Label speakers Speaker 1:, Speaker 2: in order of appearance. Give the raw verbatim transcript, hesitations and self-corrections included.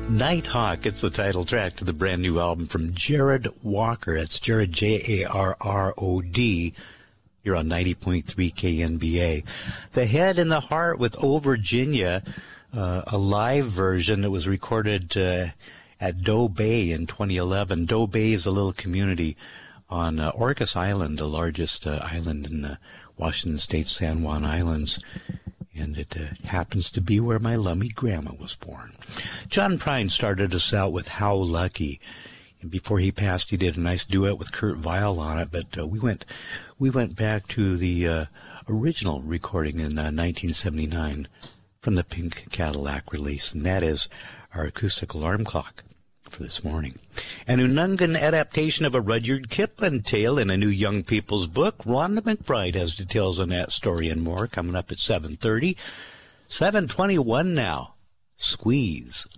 Speaker 1: Nighthawk, it's the title track to the brand new album from Jared Walker. That's Jared, J A R R O D. You're on ninety point three K N B A. The Head and the Heart with Oh Virginia, uh, a live version that was recorded uh, at Doe Bay in twenty eleven. Doe Bay is a little community on uh, Orcas Island, the largest uh, island in the Washington State San Juan Islands. And it uh, happens to be where my lummy grandma was born. John Prine started us out with How Lucky. And before he passed, he did a nice duet with Kurt Weill on it. But uh, we went we went back to the uh, original recording in uh, nineteen seventy-nine from the Pink Cadillac release. And that is our acoustic alarm clock for this morning. An Unungan adaptation of a Rudyard Kipling tale in a new young people's book. Rhonda McBride has details on that story and more coming up at seven thirty. seven twenty-one now. Squeeze.